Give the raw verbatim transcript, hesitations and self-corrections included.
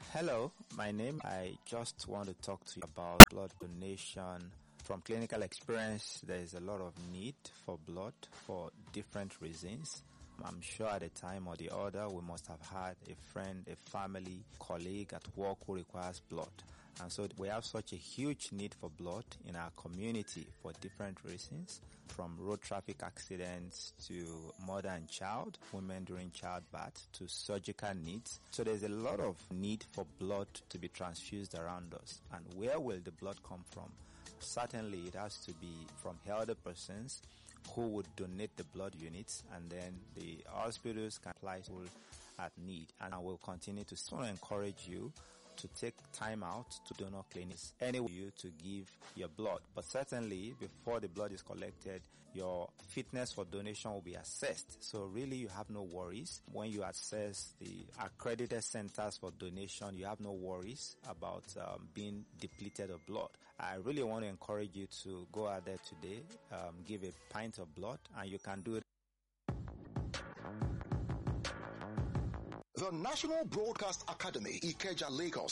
Hello, my name. I just want to talk to you about blood donation. From clinical experience, there is a lot of need for blood for different reasons. I'm sure at a time or the other, we must have had a friend, a family, colleague at work who requires blood. And so we have such a huge need for blood in our community for different reasons, from road traffic accidents to mother and child, women during childbirth, to surgical needs. So there's a lot of need for blood to be transfused around us. And where will the blood come from? Certainly it has to be from elder persons who would donate the blood units, and then the hospitals can apply people at need. And I will continue to, so I want to encourage you to take time out to donor clinics anywhere you to give your blood. But certainly before the blood is collected, your fitness for donation will be assessed. So really you have no worries. When you access the accredited centers for donation, you have no worries about um, being depleted of blood. I really want to encourage you to go out there today, um, give a pint of blood, and you can do it. The National Broadcast Academy, Ikeja, Lagos,